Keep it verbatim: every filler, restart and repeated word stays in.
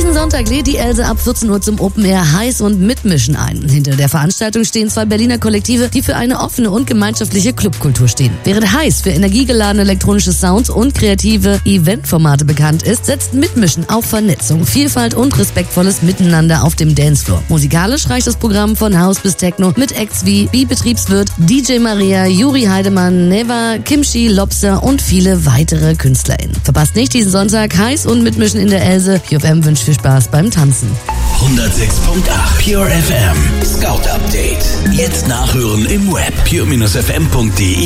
Diesen Sonntag lädt die Else ab vierzehn Uhr zum Open Air Heiß und Mitmischen ein. Hinter der Veranstaltung stehen zwei Berliner Kollektive, die für eine offene und gemeinschaftliche Clubkultur stehen. Während Heiß für energiegeladene elektronische Sounds und kreative Eventformate bekannt ist, setzt Mitmischen auf Vernetzung, Vielfalt und respektvolles Miteinander auf dem Dancefloor. Musikalisch reicht das Programm von House bis Techno mit Acts wie Wie Betriebswirt, D J Maria, Juri Heidemann, Neva, Kimchi, Lobster und viele weitere KünstlerInnen. Verpasst nicht diesen Sonntag Heiß und Mitmischen in der Else. P F M wünscht viel Spaß beim Tanzen. hundertsechs Komma acht Pure F M Scout Update. Jetzt nachhören im Web pure Bindestrich f m punkt d e.